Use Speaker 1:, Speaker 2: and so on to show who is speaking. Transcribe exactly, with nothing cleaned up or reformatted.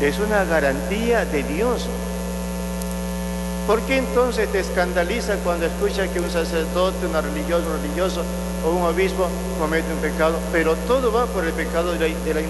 Speaker 1: Es una garantía de Dios. ¿Por qué entonces te escandaliza cuando escuchas que un sacerdote, un religioso, un religioso o un obispo comete un pecado? Pero todo va por el pecado de la, de la